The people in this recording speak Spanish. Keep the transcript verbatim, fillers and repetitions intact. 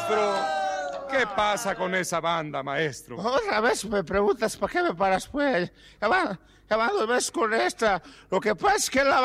Maestro, ¿qué pasa con esa banda, maestro? Otra vez me preguntas, ¿para qué me paras, pues? Ya van, ya van dos veces con esta. Lo que pasa es que la